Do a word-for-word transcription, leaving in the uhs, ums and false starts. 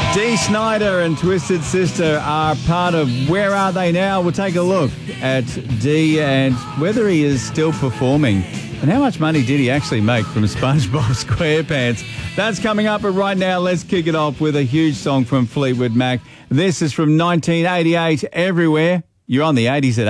Dee Snider and Twisted Sister are part of Where Are They Now? We'll take a look at Dee and whether he is still performing and how much money did he actually make from SpongeBob SquarePants. That's coming up, but right now let's kick it off with a huge song from Fleetwood Mac. This is from nineteen eighty-eight, Everywhere. You're on the eighties at